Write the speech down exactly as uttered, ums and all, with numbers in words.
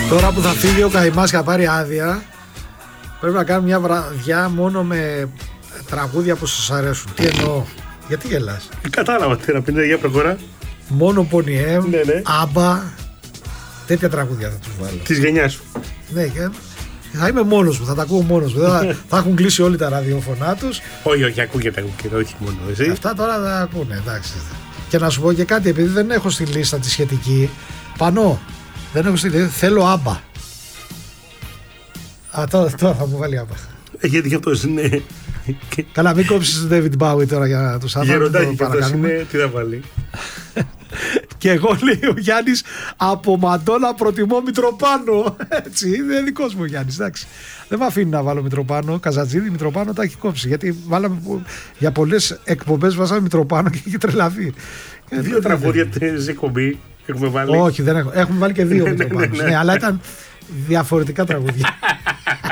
Τώρα που θα φύγει ο Καϊμάς και θα πάρει άδεια, πρέπει να κάνουμε μια βραδιά μόνο με τραγούδια που σας αρέσουν. Τι εννοώ, γιατί γελάς? Κατάλαβα τι να πείτε, για προχωρά. Μόνο Πονιέμ, Ναι, ναι. Άμπα, τέτοια τραγούδια θα τους βάλω. Της γενιάς σου. Ναι, και θα είμαι μόνος μου, θα τα ακούω μόνος μου. θα, θα έχουν κλείσει όλοι τα ραδιοφωνά τους. Όχι, όχι, ακούγεται, ακούγεται, όχι μόνο εσύ. Αυτά τώρα τα ακούνε, εντάξει. Και να σου πω και κάτι, επειδή δεν έχω στη λίστα τη σχετική, πανώ, δεν έχω στη λίστα, θέλω Άμπα. Α, τώρα, τώρα θα μου βάλει Άμπα. Ε, γιατί και αυτός είναι. Καλά, μην κόψεις τον David Bowie τώρα για τους άνθρωπους. Γεροντάκι και αυτός είναι, τι θα βάλει. Και εγώ, λέει ο Γιάννης, από Μαντόνα προτιμώ Μητροπάνο. Έτσι, είναι δικός μου ο Γιάννης, εντάξει. Δεν με αφήνει να βάλω Μητροπάνο. Καζατζίδη, Μητροπάνο τα έχει κόψει. Γιατί βάλαμε, για πολλές εκπομπές βάζαμε Μητροπάνο και έχει τρελαθεί. Δύο τραγούδια σε εκπομπή έχουμε βάλει. Όχι, δεν έχω. Έχουμε βάλει και δύο Μητροπάνους. Ναι, αλλά ήταν διαφορετικά τραγούδια.